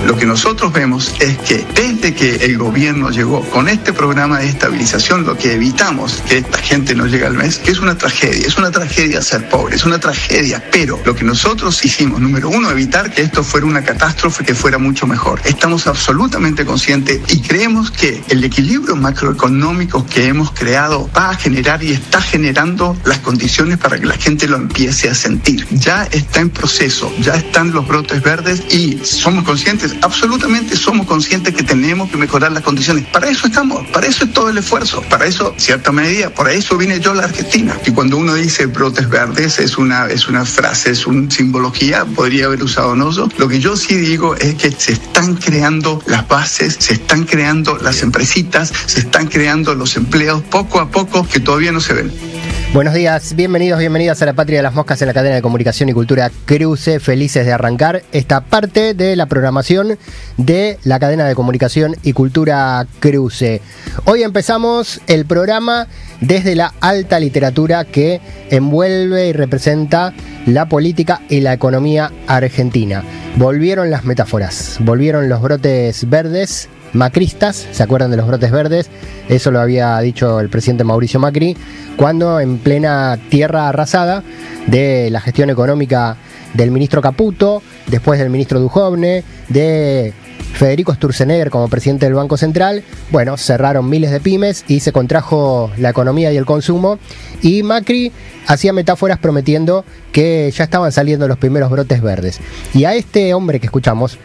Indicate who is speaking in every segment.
Speaker 1: Lo que nosotros vemos es que desde que el gobierno llegó con este programa de estabilización, lo que evitamos que esta gente no llegue al mes, que es una tragedia ser pobre, es una tragedia, pero lo que nosotros hicimos, número uno, evitar que esto fuera una catástrofe, que fuera mucho mejor. Estamos absolutamente conscientes y creemos que el equilibrio macroeconómico que hemos creado va a generar y está generando las condiciones para que la gente lo empiece a sentir. Ya está en proceso, ya están los brotes verdes y somos conscientes, absolutamente somos conscientes que tenemos que mejorar las condiciones. Para eso estamos, para eso es todo el esfuerzo, para eso, cierta medida, por eso vine yo a la Argentina. Y cuando uno dice brotes verdes, es una frase, es una simbología, podría haber usado Noso. Lo que yo sí digo es que se están creando las bases, se están creando las empresitas, se están creando los empleos poco a poco que todavía no se ven.
Speaker 2: Buenos días, bienvenidas a la Patria de las Moscas en la cadena de comunicación y cultura Cruce. Felices de arrancar esta parte de la programación de la cadena de comunicación y cultura Cruce. Hoy empezamos el programa desde la alta literatura que envuelve y representa la política y la economía argentina. Volvieron las metáforas, volvieron los brotes verdes macristas. ¿Se acuerdan de los brotes verdes? Eso lo había dicho el presidente Mauricio Macri cuando, en plena tierra arrasada de la gestión económica del ministro Caputo, después del ministro Duhovne, de Federico Sturzenegger como presidente del Banco Central, bueno, cerraron miles de pymes y se contrajo la economía y el consumo, y Macri hacía metáforas prometiendo que ya estaban saliendo los primeros brotes verdes. Y a este hombre que escuchamos,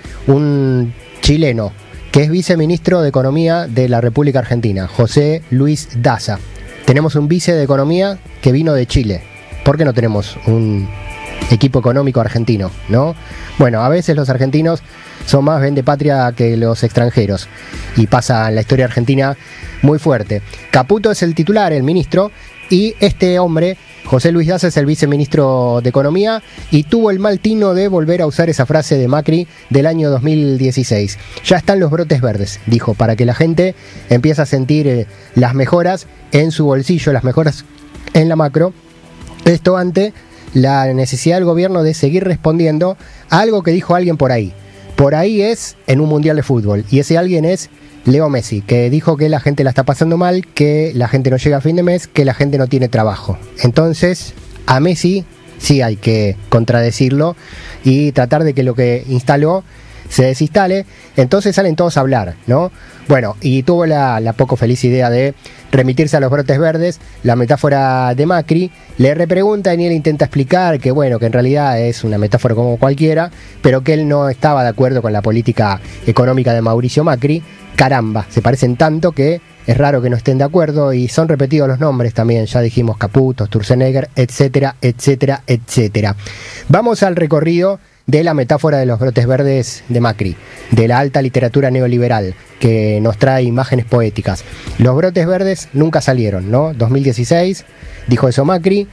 Speaker 2: un chileno que es viceministro de Economía de la República Argentina, José Luis Daza. Tenemos un vice de Economía que vino de Chile. ¿Por qué no tenemos un equipo económico argentino, no? Bueno, a veces los argentinos son más vendepatria que los extranjeros y pasa en la historia argentina muy fuerte. Caputo es el titular, el ministro, y este hombre, José Luis Daza, es el viceministro de Economía y tuvo el mal tino de volver a usar esa frase de Macri del año 2016. Ya están los brotes verdes, dijo, para que la gente empiece a sentir las mejoras en su bolsillo, las mejoras en la macro. Esto ante la necesidad del gobierno de seguir respondiendo a algo que dijo alguien por ahí. Por ahí es en un mundial de fútbol, y ese alguien es Leo Messi, que dijo que la gente la está pasando mal, que la gente no llega a fin de mes, que la gente no tiene trabajo. Entonces, a Messi sí hay que contradecirlo y tratar de que lo que instaló se desinstale. Entonces salen todos a hablar, ¿no? Bueno, y tuvo la poco feliz idea de remitirse a los brotes verdes, la metáfora de Macri. Le repreguntan y él intenta explicar que, bueno, que en realidad es una metáfora como cualquiera, pero que él no estaba de acuerdo con la política económica de Mauricio Macri. Caramba, se parecen tanto que es raro que no estén de acuerdo, y son repetidos los nombres también, ya dijimos Caputo, Sturzenegger, etcétera, etcétera, etcétera. Vamos al recorrido de la metáfora de los brotes verdes de Macri, de la alta literatura neoliberal, que nos trae imágenes poéticas. Los brotes verdes nunca salieron, ¿no? 2016 dijo eso Macri,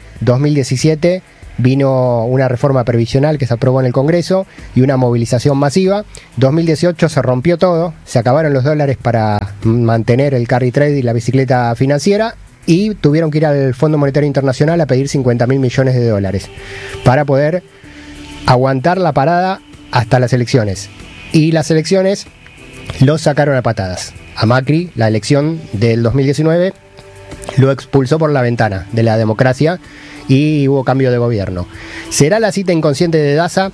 Speaker 2: 2017 vino una reforma previsional que se aprobó en el Congreso y una movilización masiva. 2018 se rompió todo, se acabaron los dólares para mantener el carry trade y la bicicleta financiera, y tuvieron que ir al Fondo Monetario Internacional a pedir 50.000 millones de dólares para poder aguantar la parada hasta las elecciones. Y las elecciones los sacaron a patadas. A Macri, la elección del 2019, lo expulsó por la ventana de la democracia y hubo cambio de gobierno. ¿Será la cita inconsciente de Daza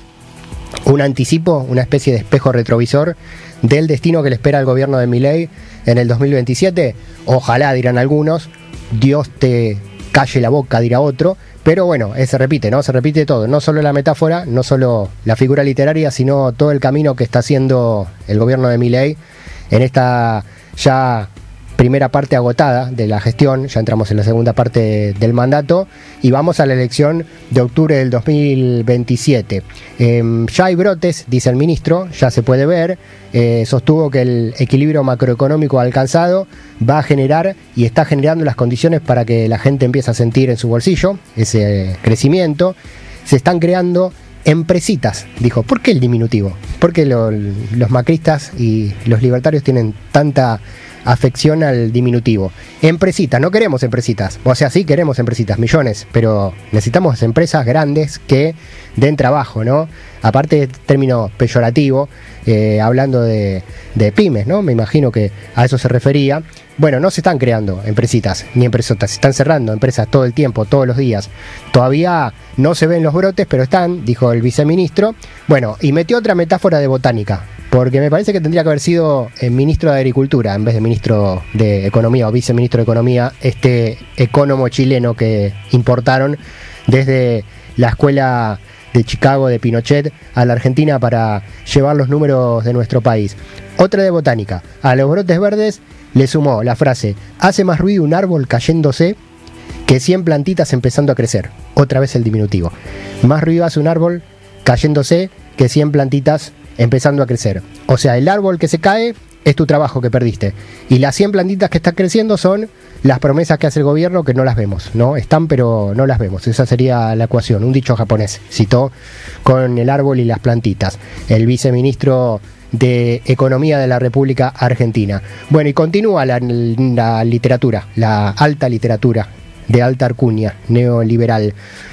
Speaker 2: un anticipo, una especie de espejo retrovisor del destino que le espera al gobierno de Milei en el 2027? Ojalá, dirán algunos. Dios te calle la boca, dirá otro. Pero bueno, se repite, ¿no? Se repite todo. No solo la metáfora, no solo la figura literaria, sino todo el camino que está haciendo el gobierno de Milei en esta ya primera parte agotada de la gestión. Ya entramos en la segunda parte del mandato y vamos a la elección de octubre del 2027. Ya hay brotes, dice el ministro, ya se puede ver. Sostuvo que el equilibrio macroeconómico alcanzado va a generar y está generando las condiciones para que la gente empiece a sentir en su bolsillo ese crecimiento. Se están creando empresitas, dijo. ¿Por qué el diminutivo? ¿Por qué los macristas y los libertarios tienen tanta afección al diminutivo? Empresitas, no queremos empresitas. O sea, sí queremos empresitas, millones, pero necesitamos empresas grandes que den trabajo, ¿no? Aparte de término peyorativo, hablando de pymes, ¿no? Me imagino que a eso se refería. Bueno, no se están creando empresitas ni empresotas, se están cerrando empresas todo el tiempo, todos los días. Todavía no se ven los brotes, pero están, dijo el viceministro. Bueno, y metió otra metáfora de botánica, porque me parece que tendría que haber sido ministro de Agricultura en vez de ministro de Economía o viceministro de Economía, este ecónomo chileno que importaron desde la escuela de Chicago de Pinochet a la Argentina para llevar los números de nuestro país. Otra de botánica. A los brotes verdes le sumó la frase: hace más ruido un árbol cayéndose que 100 plantitas empezando a crecer. Otra vez el diminutivo. Más ruido hace un árbol cayéndose que 100 plantitas empezando a crecer. O sea, el árbol que se cae es tu trabajo que perdiste. Y las 100 plantitas que están creciendo son las promesas que hace el gobierno que no las vemos, ¿no? Están, pero no las vemos. Esa sería la ecuación. Un dicho japonés citó con el árbol y las plantitas el viceministro de Economía de la República Argentina. Bueno, y continúa la literatura, la alta literatura de alta alcurnia, neoliberal.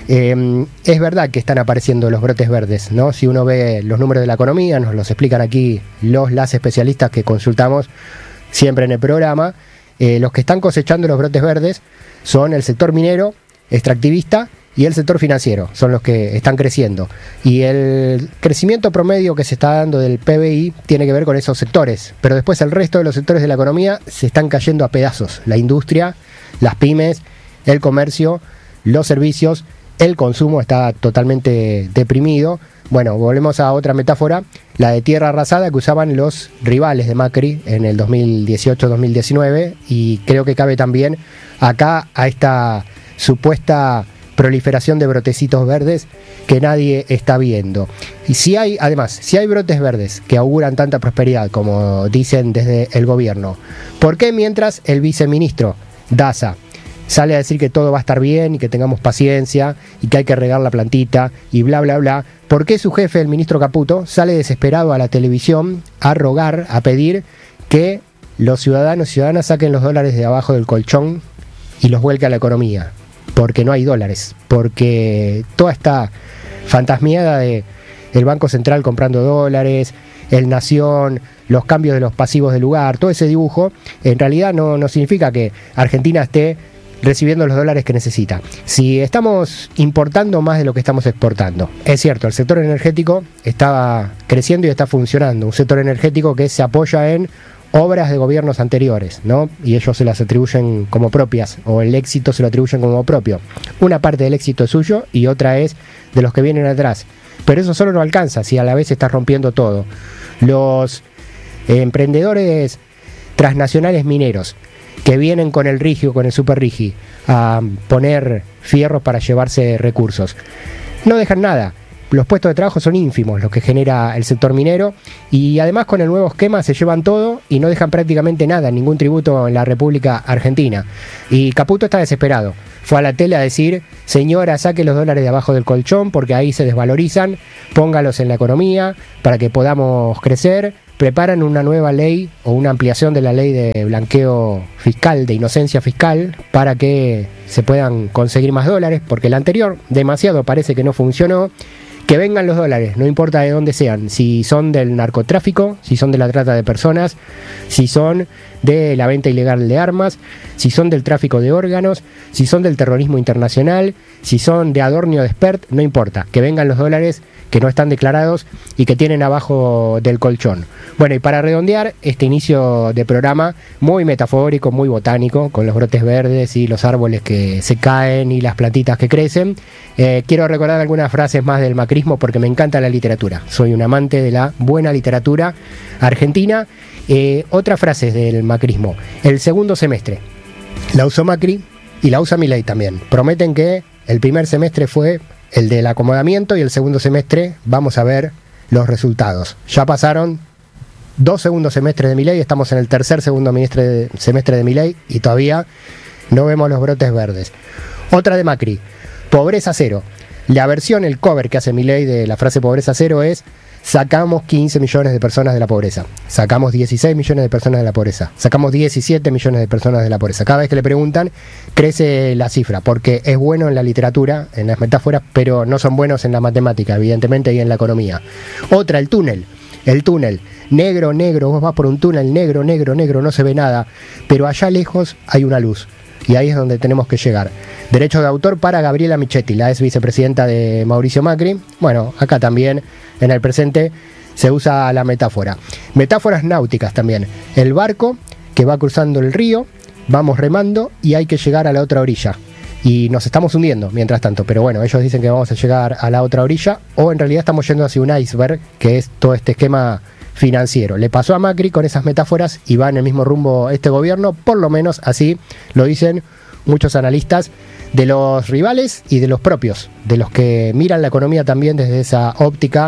Speaker 2: Es verdad que están apareciendo los brotes verdes, ¿no? Si uno ve los números de la economía, nos los explican aquí las especialistas que consultamos siempre en el programa, los que están cosechando los brotes verdes son el sector minero, extractivista y el sector financiero, son los que están creciendo. Y el crecimiento promedio que se está dando del PBI tiene que ver con esos sectores, pero después el resto de los sectores de la economía se están cayendo a pedazos. La industria, las pymes, el comercio, los servicios, el consumo está totalmente deprimido. Bueno, volvemos a otra metáfora, la de tierra arrasada que usaban los rivales de Macri en el 2018-2019, y creo que cabe también acá a esta supuesta proliferación de brotecitos verdes que nadie está viendo. Y si hay brotes verdes que auguran tanta prosperidad como dicen desde el gobierno, ¿por qué mientras el viceministro Daza sale a decir que todo va a estar bien y que tengamos paciencia y que hay que regar la plantita y bla bla bla? ¿Por qué su jefe, el ministro Caputo, sale desesperado a la televisión a rogar, a pedir que los ciudadanos y ciudadanas saquen los dólares de abajo del colchón y los vuelque a la economía? Porque no hay dólares, porque toda esta fantasmiada de el Banco Central comprando dólares, el Nación, los cambios de los pasivos del lugar, todo ese dibujo, en realidad no significa que Argentina esté recibiendo los dólares que necesita. Si estamos importando más de lo que estamos exportando, es cierto, el sector energético está creciendo y está funcionando, un sector energético que se apoya en obras de gobiernos anteriores, ¿no? Y ellos se las atribuyen como propias, o el éxito se lo atribuyen como propio. Una parte del éxito es suyo y otra es de los que vienen atrás. Pero eso solo no alcanza si a la vez se está rompiendo todo. Los emprendedores transnacionales mineros que vienen con el Rigi, con el Super Rigi, a poner fierros para llevarse recursos, no dejan nada. Los puestos de trabajo son ínfimos los que genera el sector minero, y además con el nuevo esquema se llevan todo y no dejan prácticamente nada, ningún tributo en la República Argentina. Y Caputo está desesperado. Fue a la tele a decir: señora, saque los dólares de abajo del colchón porque ahí se desvalorizan, póngalos en la economía para que podamos crecer. Preparan una nueva ley o una ampliación de la ley de blanqueo fiscal, de inocencia fiscal, para que se puedan conseguir más dólares, porque la anterior demasiado parece que no funcionó. Que vengan los dólares, no importa de dónde sean, si son del narcotráfico, si son de la trata de personas, si son de la venta ilegal de armas, si son del tráfico de órganos, si son del terrorismo internacional, si son de adornio de expert, no importa, que vengan los dólares que no están declarados y que tienen abajo del colchón. Bueno, y para redondear este inicio de programa muy metafórico, muy botánico, con los brotes verdes y los árboles que se caen y las plantitas que crecen, quiero recordar algunas frases más del macrismo porque me encanta la literatura. Soy un amante de la buena literatura argentina. Otras frases del macrismo: el segundo semestre la usó Macri y la usa Milei también. Prometen que el primer semestre fue el del acomodamiento y el segundo semestre vamos a ver los resultados. Ya pasaron 2 segundos semestres de Milei, estamos en el tercer semestre de Milei y todavía no vemos los brotes verdes. Otra de Macri: pobreza cero. La versión, el cover que hace Milei de la frase pobreza cero es: sacamos 15 millones de personas de la pobreza, sacamos 16 millones de personas de la pobreza, sacamos 17 millones de personas de la pobreza. Cada vez que le preguntan, crece la cifra, porque es bueno en la literatura, en las metáforas, pero no son buenos en la matemática, evidentemente, y en la economía. Otra, el túnel. El túnel, negro, negro, vos vas por un túnel, negro, negro, negro, no se ve nada, pero allá lejos hay una luz, y ahí es donde tenemos que llegar. Derecho de autor para Gabriela Michetti, la ex vicepresidenta de Mauricio Macri. Bueno, acá también, en el presente, se usa la metáfora. Metáforas náuticas también. El barco que va cruzando el río, vamos remando y hay que llegar a la otra orilla. Y nos estamos hundiendo mientras tanto, pero bueno, ellos dicen que vamos a llegar a la otra orilla, o en realidad estamos yendo hacia un iceberg, que es todo este esquema financiero. Le pasó a Macri con esas metáforas y va en el mismo rumbo este gobierno, por lo menos así lo dicen muchos analistas de los rivales y de los propios, de los que miran la economía también desde esa óptica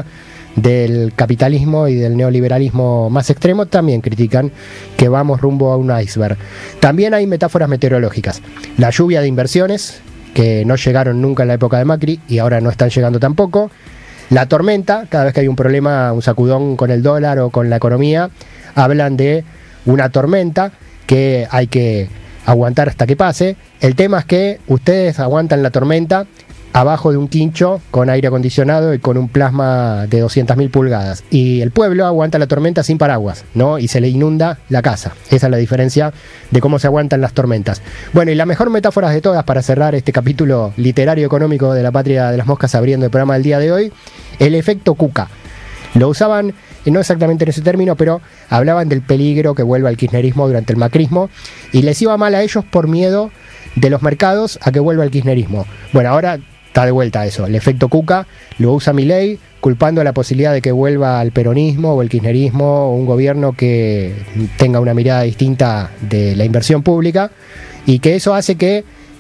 Speaker 2: del capitalismo y del neoliberalismo más extremo. También critican que vamos rumbo a un iceberg. También hay metáforas meteorológicas. La lluvia de inversiones, que no llegaron nunca en la época de Macri y ahora no están llegando tampoco. La tormenta, cada vez que hay un problema, un sacudón con el dólar o con la economía, hablan de una tormenta que hay que aguantar hasta que pase. El tema es que ustedes aguantan la tormenta abajo de un quincho con aire acondicionado y con un plasma de 200.000 pulgadas. Y el pueblo aguanta la tormenta sin paraguas, ¿no? Y se le inunda la casa. Esa es la diferencia de cómo se aguantan las tormentas. Bueno, y la mejor metáfora de todas para cerrar este capítulo literario económico de La Patria de las Moscas, abriendo el programa del día de hoy, el efecto Cuca. Lo usaban, no exactamente en ese término, pero hablaban del peligro que vuelva el kirchnerismo durante el macrismo, y les iba mal a ellos por miedo de los mercados a que vuelva el kirchnerismo. Bueno, ahora está de vuelta eso. El efecto Cuca lo usa Milei, culpando la posibilidad de que vuelva al peronismo o el kirchnerismo, o un gobierno que tenga una mirada distinta de la inversión pública, y que eso hace que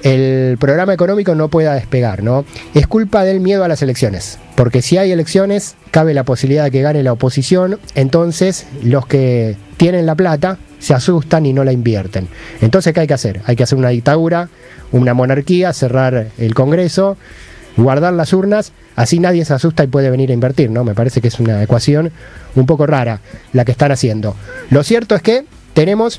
Speaker 2: el programa económico no pueda despegar, ¿no? Es culpa del miedo a las elecciones, porque si hay elecciones, cabe la posibilidad de que gane la oposición, entonces los que tienen la plata se asustan y no la invierten. Entonces, ¿qué hay que hacer? Hay que hacer una dictadura, una monarquía, cerrar el Congreso, guardar las urnas, así nadie se asusta y puede venir a invertir, ¿no? Me parece que es una ecuación un poco rara la que están haciendo. Lo cierto es que tenemos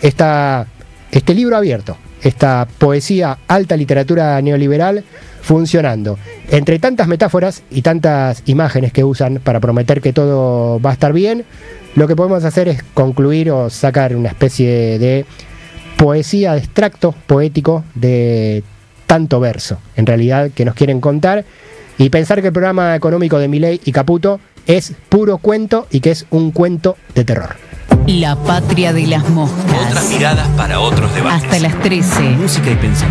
Speaker 2: este libro abierto, esta poesía, alta literatura neoliberal funcionando. Entre tantas metáforas y tantas imágenes que usan para prometer que todo va a estar bien, lo que podemos hacer es concluir o sacar una especie de poesía de extracto poético de tanto verso, en realidad, que nos quieren contar, y pensar que el programa económico de Milei y Caputo es puro cuento y que es un cuento de terror.
Speaker 3: La Patria de las Moscas.
Speaker 4: Otras miradas para otros debates.
Speaker 3: Hasta las 13.
Speaker 4: Música y pensamiento.